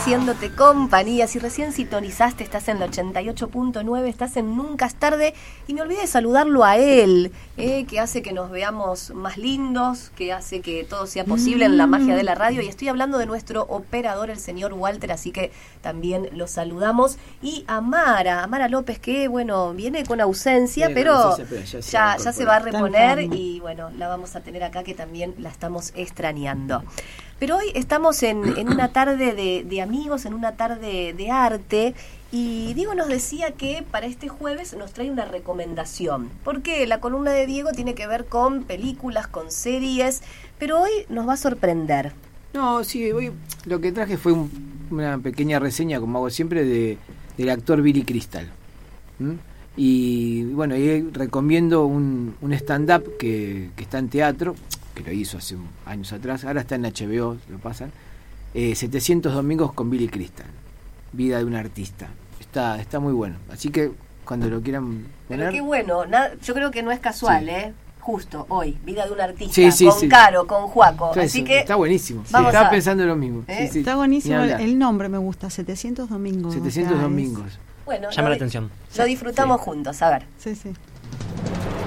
haciéndote compañía. Si recién sintonizaste, estás en la 88.9, estás en Nunca es Tarde. Y me olvidé de saludarlo a él, que hace que nos veamos más lindos, que hace que todo sea posible en la magia de la radio. Y estoy hablando de nuestro operador, el señor Walter, así que también lo saludamos. Y a Mara López, que bueno, viene con ausencia, pero ya se va a reponer y bueno, la vamos a tener acá, que también la estamos extrañando. Pero hoy estamos en una tarde de amigos, en una tarde de arte, y Diego nos decía que para este jueves nos trae una recomendación, porque la columna de Diego tiene que ver con películas, con series, pero hoy nos va a sorprender. No, sí, hoy lo que traje fue una pequeña reseña, como hago siempre, del actor Billy Crystal. Y bueno, y recomiendo un stand-up que está en teatro, que lo hizo hace años atrás, ahora está en HBO, lo pasan, 700 domingos con Billy Crystal, vida de un artista. Está muy bueno, así que cuando lo quieran poner... Pero qué bueno, yo creo que no es casual, sí. Justo hoy, vida de un artista, con Caro, con Juaco, así que... Está buenísimo, estaba pensando lo mismo. Sí. Está buenísimo, el nombre me gusta, 700 domingos. 700 domingos. Bueno, llama la atención. Lo disfrutamos juntos, a ver. Sí.